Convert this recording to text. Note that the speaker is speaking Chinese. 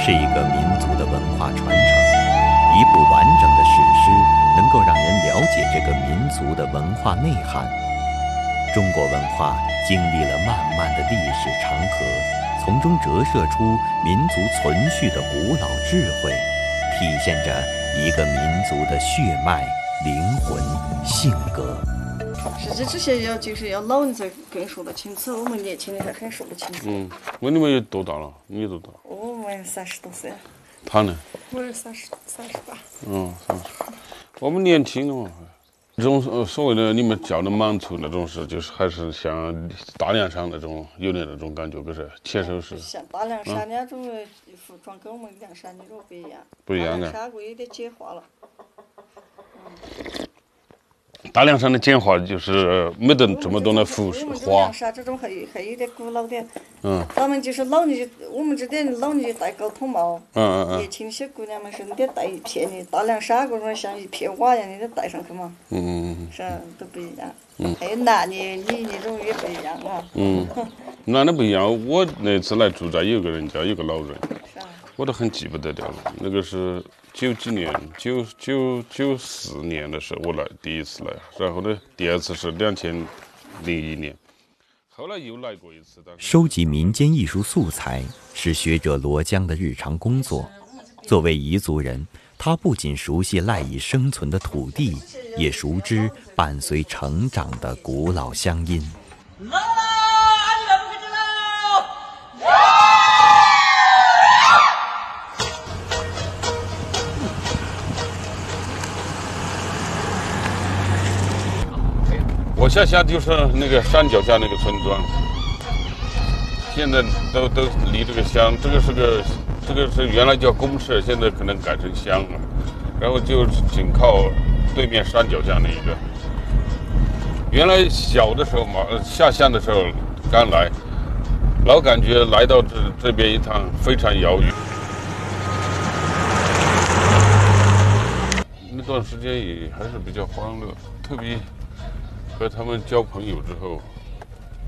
是一个民族的文化传承。一部完整的史诗能够让人了解这个民族的文化内涵。中国文化经历了漫漫的历史长河，从中折射出民族存续的古老智慧，体现着一个民族的血脉、灵魂、性格。 是这些就是要老人才更说得清楚，我们年轻人还很说不清楚。 那你们有多大了？你多大？ 我们30多岁。 他呢？ 我是38。 30。我们年轻了嘛。这种所谓的你们叫的满族那种是，就是还是像大凉山那种有点那种感觉，可是切手是。 像大凉山那种服装跟我们凉山那种不一样。 不一样的。 大凉山有点简化了。 大凉山的简化就是没得这么多的服饰花。 凉山这种还有点古老点。咱们就是老年，我们这点老年戴高筒帽。年轻些姑娘们是你得戴一片的，大凉山这种像一片瓦一样的，你得戴上去嘛。是都不一样。还有男的、女的这种也不一样啊。 男的不一样。我那次来住在有个人家，有个老人，我都很记不得掉了。那个是90几年，94年的时候我来第一次来，然后呢，第二次是2001年，后来又来过一次。 收集民间艺术素材是学者罗江的日常工作。作为彝族人，他不仅熟悉赖以生存的土地，也熟知伴随成长的古老乡音。 我下就是那个山脚下那个村庄，现在都离这个乡，这个是原来叫公社，现在可能改成乡了，然后就紧靠对面山脚下那一个。原来小的时候嘛，下乡的时候刚来，老感觉来到这边一趟非常遥远。那段时间也还是比较欢乐，特别和他们交朋友之后。